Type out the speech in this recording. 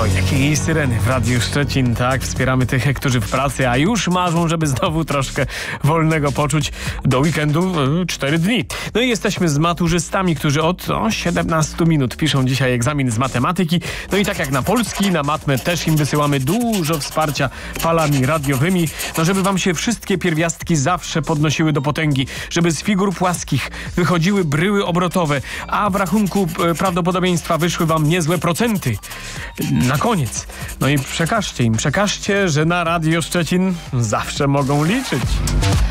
O, jakiej syreny w Radiu Szczecin, tak? Wspieramy tych, którzy w pracy, a już marzą, żeby znowu troszkę wolnego poczuć do weekendu 4 dni. No i jesteśmy z maturzystami, którzy od 17 minut piszą dzisiaj egzamin z matematyki. No i tak jak na polski, na matmę też im wysyłamy dużo wsparcia falami radiowymi, no żeby wam się wszystkie pierwiastki zawsze podnosiły do potęgi, żeby z figur płaskich wychodziły bryły obrotowe, a w rachunku prawdopodobieństwa wyszły wam niezłe procenty. Na koniec. No i przekażcie im, że na Radio Szczecin zawsze mogą liczyć.